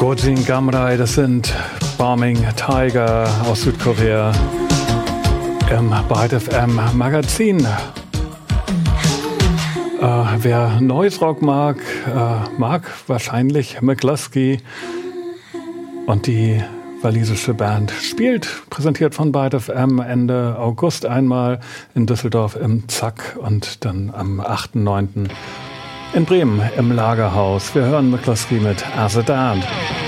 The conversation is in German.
Gojin Gamrai, das sind Bombing Tiger aus Südkorea im Byte FM Magazin. Wer Noise Rock mag, mag wahrscheinlich McCluskey und die walisische Band spielt, präsentiert von Byte FM Ende August einmal in Düsseldorf im Zack und dann am 8.9. in Bremen im Lagerhaus. Wir hören McCluskey mit As a Dad.